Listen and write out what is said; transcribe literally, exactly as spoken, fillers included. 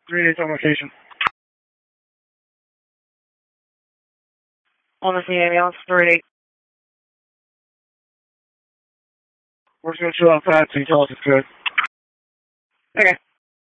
three eight on location. On the scene, ambulance, three eight. We're just going to chill outside so you tell us it's good. Okay.